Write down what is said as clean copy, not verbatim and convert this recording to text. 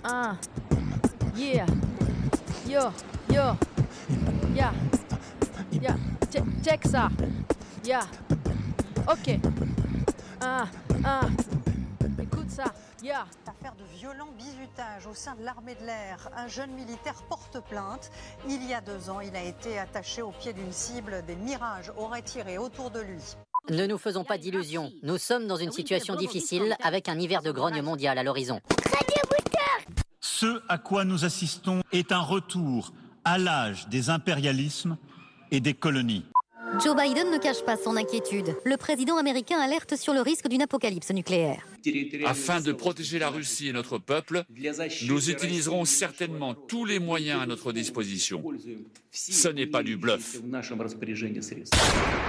Ah, yeah, yo, yo, yeah, yeah, check ça, yeah, ok, écoute ça, yeah. Affaire de violent bizutage au sein de l'armée de l'air. Un jeune militaire porte plainte. Il y a 2 ans, il a été attaché au pied d'une cible. Des mirages auraient tiré autour de lui. Ne nous faisons pas d'illusions. Nous sommes dans une situation difficile avec un hiver de grogne mondial à l'horizon. Ce à quoi nous assistons est un retour à l'âge des impérialismes et des colonies. Joe Biden ne cache pas son inquiétude. Le président américain alerte sur le risque d'une apocalypse nucléaire. Afin de protéger la Russie et notre peuple, nous utiliserons certainement tous les moyens à notre disposition. Ce n'est pas du bluff.